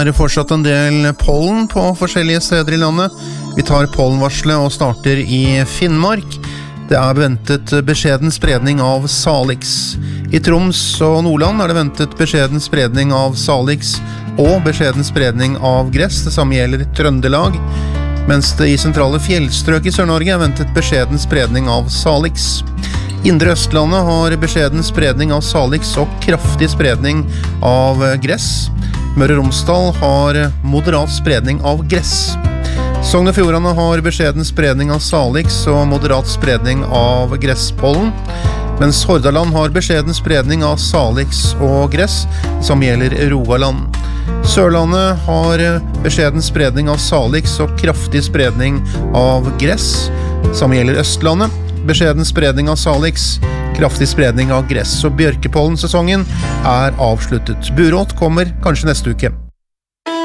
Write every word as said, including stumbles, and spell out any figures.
er fortsatt en del pollen på forskjellige steder i landet. Vi tar pollenvarslet og starter i Finnmark. Det er ventet beskjeden spredning av Salix. I Troms og Nordland er det ventet beskjeden spredning av Salix og beskjeden spredning av gress. Det samme gjelder Trøndelag. Mens det i sentrale fjellstrøk i Sør-Norge er ventet beskjeden spredning av Salix. Indre Østlandet har beskjeden spredning av Salix og kraftig spredning av gress. Møre og Romsdal har moderat spredning av gress. Sogn og Fjordane har beskjeden spredning av Salix og moderat spredning av gresspollen, mens Hordaland har beskjeden spredning av Salix og gress, som gjelder Rogaland. Sørlandet har beskjeden spredning av Salix og kraftig spredning av gress, som gjelder Østlandet. Beskjeden spredning av Salix, kraftig spredning av gress, og bjørkepollensesongen er avsluttet. Buråt kommer kanskje neste uke.